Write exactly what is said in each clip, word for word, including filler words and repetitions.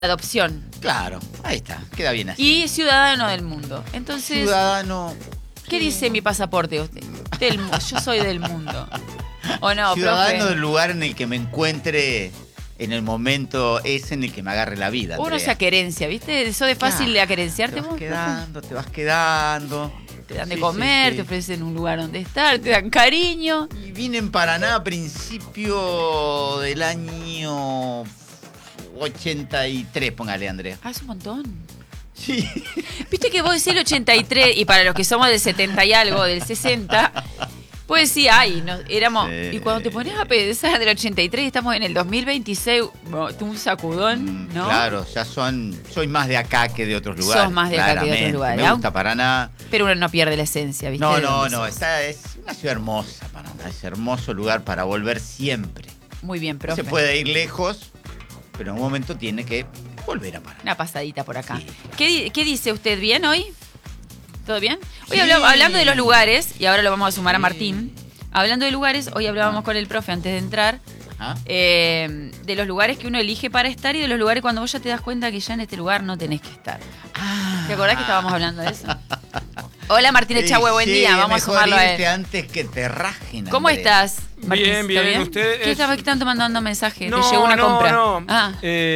adopción. Claro, ahí está, queda bien así. Y ciudadano del mundo. Entonces, Ciudadano. ¿qué sí. dice mi pasaporte usted? Del, mu- yo soy del mundo. ¿O no, Ciudadano profe? del lugar en el que me encuentre en el momento ese en el que me agarre la vida. Uno Andrea. se aquerencia, ¿viste? Eso de fácil Claro, de acerenciarte. Te vas vos, quedando, te vas quedando. te dan de Sí, comer, sí, te sí. ofrecen un lugar donde estar, te dan cariño. Y vine en Paraná a principio del año ochenta y tres, póngale, Andrea. Ah, es un montón. Sí. Viste que vos decís el ochenta y tres, y para los que somos del setenta y algo, del sesenta, pues sí, ay, no, éramos. Sí. Y cuando te pones a pensar del ochenta y tres, estamos en el dos mil veintiséis, bueno, tuvo un sacudón, Mm, ¿no? Claro, ya son. Soy más de acá que de otros lugares. Sos más de acá que de otros claramente. lugares. Me gusta Paraná. Pero uno no pierde la esencia, ¿viste? No, de no, dónde no. sos. Esta es una ciudad hermosa, Paraná. Es hermoso lugar para volver siempre. Muy bien, No profe. se puede ir lejos, pero en un momento tiene que volver a Paraná. Una pasadita por acá. Sí. ¿Qué, di- qué dice usted? ¿Bien hoy? ¿Todo bien? Hoy Sí. hablamos, hablando de los lugares, y ahora lo vamos a sumar a Sí. Martín. Hablando de lugares, hoy hablábamos con el profe antes de entrar, Ajá. eh, de los lugares que uno elige para estar y de los lugares cuando vos ya te das cuenta que ya en este lugar no tenés que estar. Ah. ¿Te acordás que estábamos hablando de eso? Hola Martín Echagüe, buen Sí, día, vamos a mejor sumarlo a irte él. antes que te rajen, ¿Cómo Andrea. estás? Martín? Bien, bien, ¿Está ¿usted ¿Qué es- estabas que tanto mandando mensajes? No, ¿Te llegó una no, compra? no. Ah,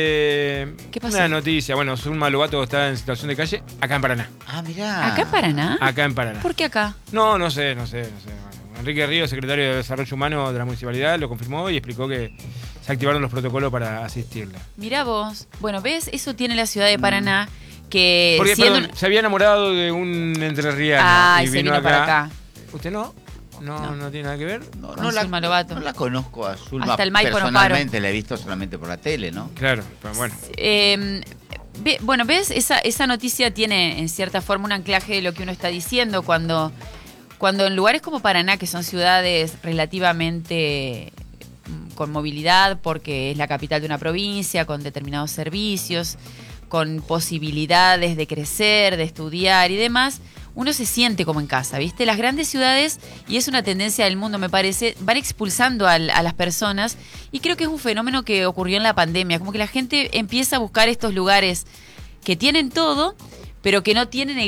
Eh, ¿Qué pasó? Una noticia. Bueno, Zulma Lobato está en situación de calle acá en Paraná. Ah, mirá. ¿acá en Paraná? Acá en Paraná. ¿Por qué acá? No, no sé, no sé, no sé. Bueno, Enrique Río, secretario de Desarrollo Humano de la Municipalidad, lo confirmó y explicó que se activaron los protocolos para asistirla. Mirá vos. Bueno, ¿ves? Eso tiene la ciudad de Paraná, que Porque, siendo... perdón, se había enamorado de un entrerriano Ah, y y se vino, vino acá. para acá. ¿Usted no? No, No. no, tiene nada que ver. No, Con no la, Zulma Lobato. no la conozco a Zulma Hasta el Maipo no personalmente, la he visto solamente por la tele, ¿no? Claro, pero bueno. Eh, ve- bueno, ¿ves? Esa, esa noticia tiene en cierta forma un anclaje de lo que uno está diciendo cuando, cuando en lugares como Paraná, que son ciudades relativamente mm, con movilidad, porque es la capital de una provincia, con determinados servicios, con posibilidades de crecer, de estudiar y demás, uno se siente como en casa, ¿viste? Las grandes ciudades, y es una tendencia del mundo, me parece, van expulsando al- a las personas, y creo que es un fenómeno que ocurrió en la pandemia, como que la gente empieza a buscar estos lugares que tienen todo, pero que no tienen el